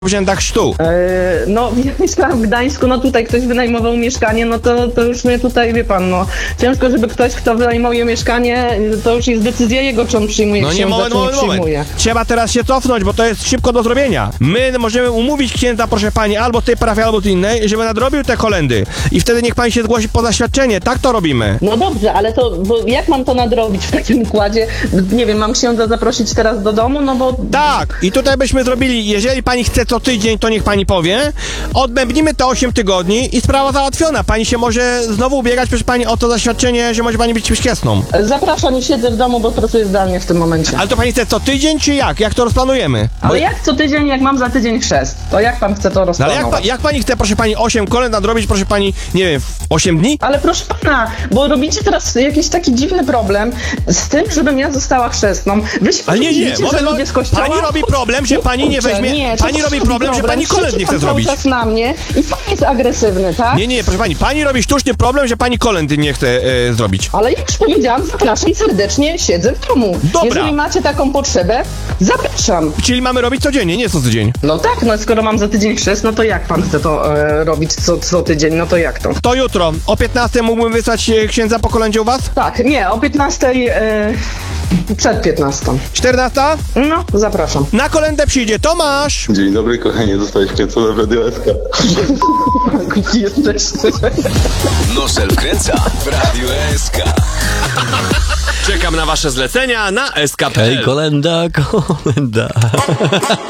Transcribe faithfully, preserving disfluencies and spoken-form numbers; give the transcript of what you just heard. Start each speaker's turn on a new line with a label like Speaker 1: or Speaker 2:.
Speaker 1: Powiedziałem tak sztu.
Speaker 2: Yy, no, ja mieszkałam w Gdańsku, no tutaj ktoś wynajmował mieszkanie, no to, to już mnie tutaj, wie pan, no, ciężko, żeby ktoś, kto wynajmuje mieszkanie, to już jest decyzja jego, czy on przyjmuje
Speaker 1: No nie,
Speaker 2: księdza,
Speaker 1: moment,
Speaker 2: czy nie
Speaker 1: moment,
Speaker 2: przyjmuje.
Speaker 1: moment. Trzeba teraz się cofnąć, bo to jest szybko do zrobienia. My możemy umówić księdza, proszę pani, albo tej parafii, albo tej innej, żeby nadrobił te kolendy. I wtedy niech pani się zgłosi po zaświadczenie. Tak to robimy.
Speaker 2: No dobrze, ale to, bo jak mam to nadrobić w takim układzie? Nie wiem, mam księdza zaprosić teraz do domu, no bo...
Speaker 1: Tak, i tutaj byśmy zrobili, jeżeli pani chce co tydzień, to niech pani powie, odbębnimy te osiem tygodni i sprawa załatwiona. Pani się może znowu ubiegać, proszę pani, o to zaświadczenie, że może pani być świadkiem.
Speaker 2: Zapraszam i siedzę w domu, bo pracuję zdalnie w tym momencie.
Speaker 1: Ale to pani chce co tydzień, czy jak? Jak to rozplanujemy?
Speaker 2: Ale jak co tydzień, jak mam za tydzień chrzest? To jak pan chce to
Speaker 1: No ale
Speaker 2: rozplanować?
Speaker 1: jak, pa, jak pani chce, proszę pani, osiem kolęd nadrobić, proszę pani, nie wiem, w osiem dni?
Speaker 2: Ale proszę pana, bo robicie teraz jakiś taki dziwny problem z tym, żebym ja została chrzestną. Wy się
Speaker 1: Ale nie, nie,
Speaker 2: widzicie,
Speaker 1: moment,
Speaker 2: że ludzie z kościoła...
Speaker 1: pani robi problem, że pani nie
Speaker 2: Kurczę,
Speaker 1: weźmie,
Speaker 2: nie, to
Speaker 1: pani
Speaker 2: to
Speaker 1: robi
Speaker 2: robi
Speaker 1: problem, że pani kolęd nie chce
Speaker 2: Krzyczy pan
Speaker 1: zrobić.
Speaker 2: cały czas na mnie i pan jest agresywny, tak?
Speaker 1: Nie, nie, proszę pani, pani robi sztuczny problem, że pani kolędy nie chce e, zrobić.
Speaker 2: Ale jak już powiedziałam, zapraszam serdecznie, siedzę w domu.
Speaker 1: Dobra.
Speaker 2: Jeżeli macie taką potrzebę, zapraszam.
Speaker 1: Czyli mamy robić codziennie, nie co tydzień.
Speaker 2: No tak, no skoro mam za tydzień chrzest, no to jak pan chce to e, robić co, co tydzień, no to jak to?
Speaker 1: To jutro, o piętnastej mógłbym wysłać e, księdza po kolędzie u was?
Speaker 2: Tak, nie, o piętnastej, e, przed piętnastą.
Speaker 1: czternasta?
Speaker 2: No, zapraszam.
Speaker 1: Na kolędę przyjdzie Tomasz!
Speaker 3: Dzień dobry, kochanie, zostałeś wkręcony w Radio S K.
Speaker 2: Gdzie jesteś?
Speaker 4: Nosel wkręca w Radiu S K.
Speaker 5: Czekam na wasze zlecenia na S K kropka p l.
Speaker 6: Hej, kolenda, kolenda.